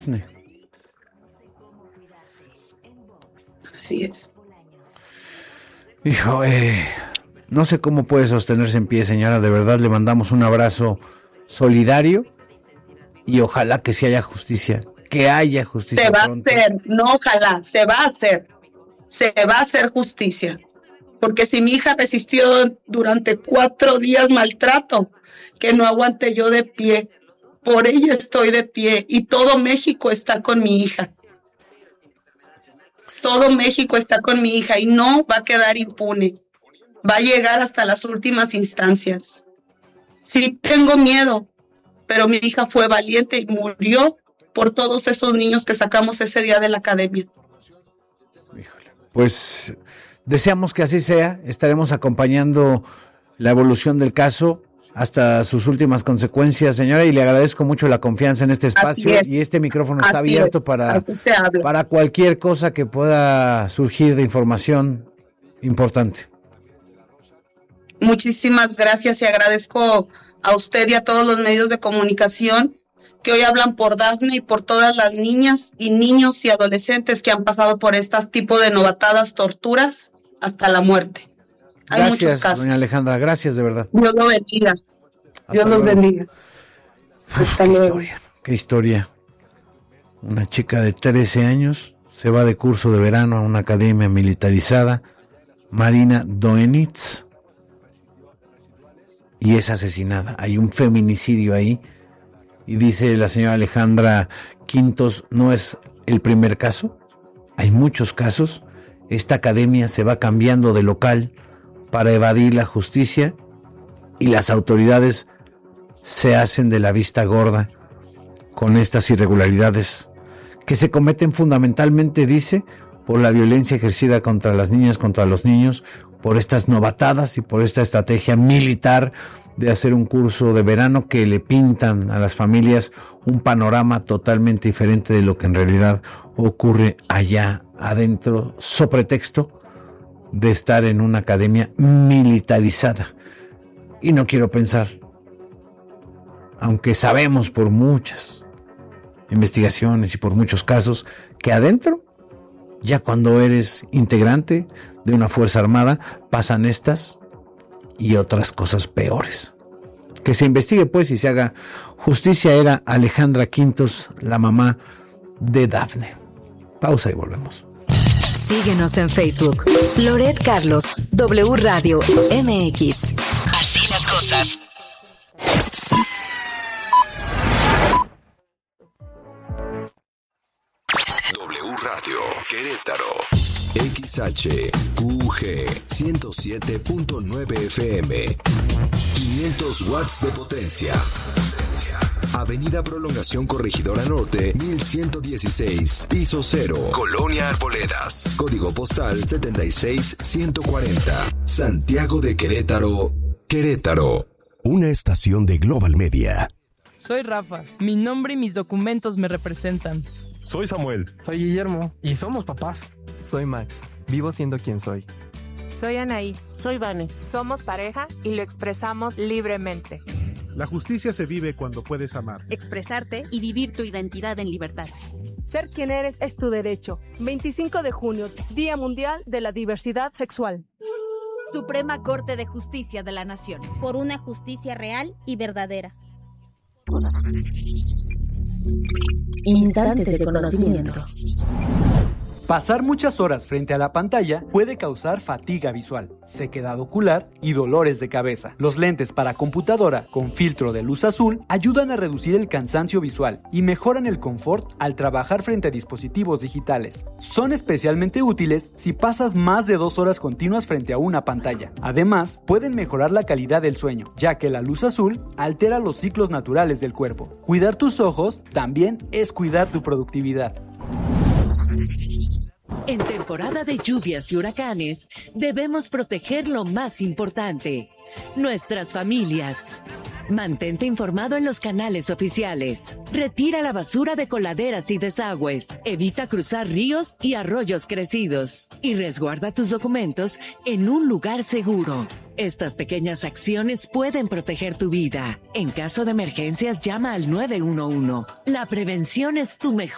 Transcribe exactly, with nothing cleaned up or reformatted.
Así es. Hijo, eh, no sé cómo puede sostenerse en pie, señora. De verdad le mandamos un abrazo solidario y ojalá que sí haya justicia, que haya justicia. Se va pronto. a hacer, no ojalá, se va a hacer, se va a hacer justicia. Porque si mi hija resistió durante cuatro días maltrato, que no aguanté yo de pie, por ella estoy de pie y todo México está con mi hija. Todo México está con mi hija y no va a quedar impune. Va a llegar hasta las últimas instancias. Sí tengo miedo, pero mi hija fue valiente y murió por todos esos niños que sacamos ese día de la academia. Híjole. Pues deseamos que así sea. Estaremos acompañando la evolución del caso hasta sus últimas consecuencias, señora, y le agradezco mucho la confianza en este espacio. Y este micrófono está Así abierto es. para, para cualquier cosa que pueda surgir de información importante. Muchísimas gracias y agradezco a usted y a todos los medios de comunicación que hoy hablan por Dafne y por todas las niñas y niños y adolescentes que han pasado por este tipo de novatadas, torturas, hasta la muerte. Hay Gracias, muchos casos. doña Alejandra, gracias de verdad. Dios lo bendiga. Hasta Dios los luego. bendiga. Uf, qué historia, qué historia. Una chica de trece años se va de curso de verano a una academia militarizada, Marina Doenitz, y es asesinada. Hay un feminicidio ahí. Y dice la señora Alejandra Quintos, no es el primer caso, hay muchos casos. Esta academia se va cambiando de local para evadir la justicia y las autoridades se hacen de la vista gorda con estas irregularidades que se cometen fundamentalmente, dice, por la violencia ejercida contra las niñas, contra los niños, por estas novatadas y por esta estrategia militar de hacer un curso de verano que le pintan a las familias un panorama totalmente diferente de lo que en realidad ocurre allá adentro, so pretexto de estar en una academia militarizada. Y no quiero pensar, aunque sabemos por muchas investigaciones y por muchos casos, que adentro, ya cuando eres integrante de una fuerza armada, pasan estas y otras cosas peores. Que se investigue pues y se haga justicia. Era Alejandra Quintos, la mamá de Dafne. Pausa y volvemos. Síguenos en Facebook. Loret Carlos, W Radio M X. Así las cosas. W Radio Querétaro. X H Q G ciento siete punto nueve F M. quinientos watts de potencia. Avenida Prolongación Corregidora Norte, mil ciento dieciséis, piso cero, Colonia Arboledas. Código postal setenta y seis ciento cuarenta. Santiago de Querétaro, Querétaro. Una estación de Global Media. Soy Rafa. Mi nombre y mis documentos me representan. Soy Samuel. Soy Guillermo. Y somos papás. Soy Max. Vivo siendo quien soy. Soy Anaí. Soy Vane. Somos pareja y lo expresamos libremente. La justicia se vive cuando puedes amar, expresarte y vivir tu identidad en libertad. Ser quien eres es tu derecho. veinticinco de junio, Día Mundial de la Diversidad Sexual. Suprema Corte de Justicia de la Nación. Por una justicia real y verdadera. Instantes de conocimiento. Pasar muchas horas frente a la pantalla puede causar fatiga visual, sequedad ocular y dolores de cabeza. Los lentes para computadora con filtro de luz azul ayudan a reducir el cansancio visual y mejoran el confort al trabajar frente a dispositivos digitales. Son especialmente útiles si pasas más de dos horas continuas frente a una pantalla. Además, pueden mejorar la calidad del sueño, ya que la luz azul altera los ciclos naturales del cuerpo. Cuidar tus ojos también es cuidar tu productividad. En temporada de lluvias y huracanes, debemos proteger lo más importante, nuestras familias. Mantente informado en los canales oficiales. Retira la basura de coladeras y desagües. Evita cruzar ríos y arroyos crecidos. Y resguarda tus documentos en un lugar seguro. Estas pequeñas acciones pueden proteger tu vida. En caso de emergencias, llama al nueve uno uno. La prevención es tu mejor